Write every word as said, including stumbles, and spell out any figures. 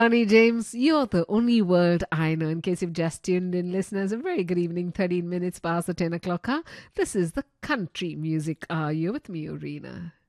Ronnie James, you're the only world I know. In case you've just tuned in, listeners, a very good evening, thirteen minutes past the ten o'clock hour. This is the Country Music Hour. You're with me, Urena.